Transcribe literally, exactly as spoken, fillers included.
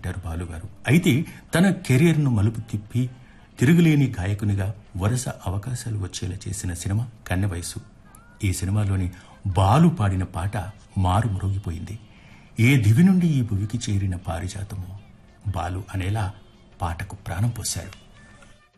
పాడారు బాలుగారు. అయితే తన కెరీర్ను మలుపు తిప్పి తిరుగులేని గాయకునిగా వరుస అవకాశాలు వచ్చేలా చేసిన సినిమా కన్నెవయసు. ఈ సినిమాలోని బాలు పాడిన పాట మారుమ్రోగిపోయింది. ఏ దివి నుండి ఈ భువికి చేరిన పారిజాతము బాలు అనేలా పాటకు ప్రాణం పోశాడు.